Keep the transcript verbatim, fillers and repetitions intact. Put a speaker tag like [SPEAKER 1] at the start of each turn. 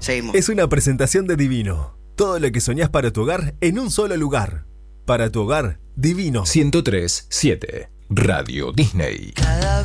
[SPEAKER 1] Seguimos.
[SPEAKER 2] Es una presentación de Divino. Todo lo que soñás para tu hogar en un solo lugar. Para tu hogar, Divino.
[SPEAKER 3] ciento tres punto siete Radio Disney.
[SPEAKER 4] Cada